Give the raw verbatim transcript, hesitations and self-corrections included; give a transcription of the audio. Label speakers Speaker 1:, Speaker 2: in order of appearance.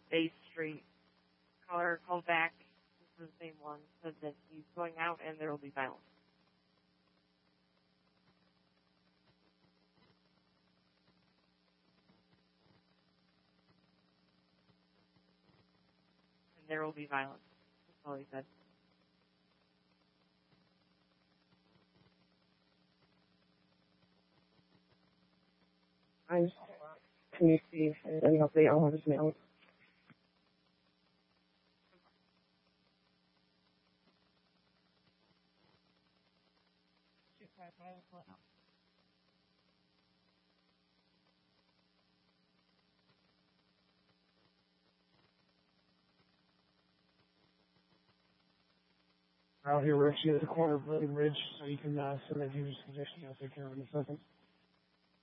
Speaker 1: Bay Street. Caller called back for the same one, said that he's going out and there will be violence. And there will be violence. That's all he said.
Speaker 2: I'm Can you see if there's any update on his mail? Out here, Rich, at the corner of Road and Ridge, so you can uh, send that user's condition. I'll take care of it in a second.